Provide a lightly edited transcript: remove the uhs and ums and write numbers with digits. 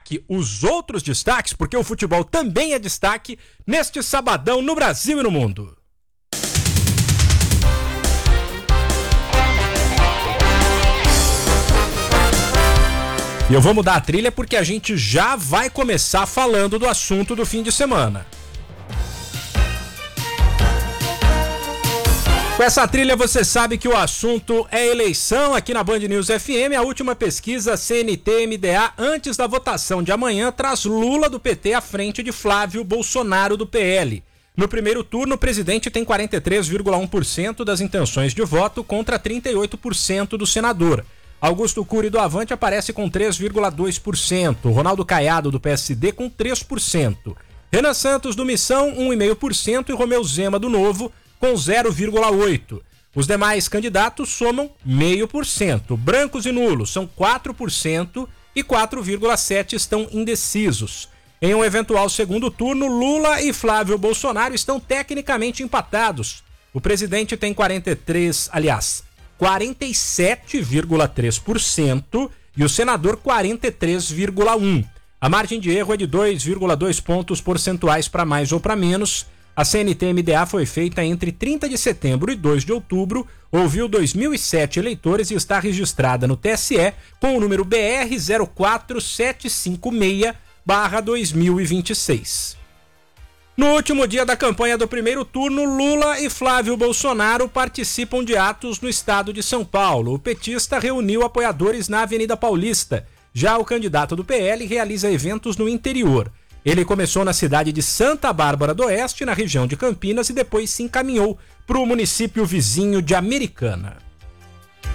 destaque os outros destaques, porque o futebol também é destaque neste sabadão no Brasil e no mundo. E eu vou mudar a trilha porque a gente já vai começar falando do assunto do fim de semana. Com essa trilha você sabe que o assunto é eleição aqui na Band News FM. A última pesquisa CNT-MDA antes da votação de amanhã traz Lula do PT à frente de Flávio Bolsonaro do PL. No primeiro turno, o presidente tem 43,1% das intenções de voto contra 38% do senador. Augusto Cury do Avante aparece com 3,2%, Ronaldo Caiado do PSD com 3%, Renan Santos do Missão 1,5% e Romeu Zema do Novo com 0,8%. Os demais candidatos somam 0,5%, brancos e nulos são 4% e 4,7% estão indecisos. Em um eventual segundo turno, Lula e Flávio Bolsonaro estão tecnicamente empatados. O presidente tem 47,3% e o senador 43,1%. A margem de erro é de 2,2 pontos percentuais para mais ou para menos. A CNT-MDA foi feita entre 30 de setembro e 2 de outubro, ouviu 2.007 eleitores e está registrada no TSE com o número BR 04756/2026. No último dia da campanha do primeiro turno, Lula e Flávio Bolsonaro participam de atos no estado de São Paulo. O petista reuniu apoiadores na Avenida Paulista. Já o candidato do PL realiza eventos no interior. Ele começou na cidade de Santa Bárbara do Oeste, na região de Campinas, e depois se encaminhou para o município vizinho de Americana.